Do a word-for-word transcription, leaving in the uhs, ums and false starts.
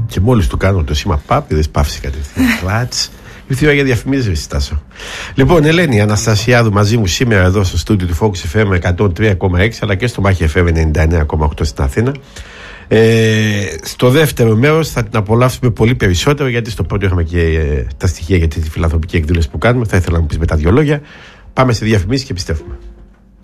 Και μόλις του κάνω το σήμα παπ, είδες πάυση κατευθείαν. Κλάτς. Ήρθε η ώρα για διαφημίσεις, Στάσο. Λοιπόν, Ελένη Αναστασιάδου μαζί μου σήμερα εδώ στο στούντιο του Focus εφ εμ εκατόν τρία κόμμα έξι αλλά και στο Μάχη εφ εμ ενενήντα εννέα κόμμα οκτώ στην Αθήνα. Ε, στο δεύτερο μέρος θα την απολαύσουμε πολύ περισσότερο, γιατί στο πρώτο είχαμε και ε, τα στοιχεία για τη φιλανθρωπική εκδήλωση που κάνουμε. Θα ήθελα να μου πεις μετά δύο λόγια. Πάμε σε διαφημίσεις και επιστρέφουμε.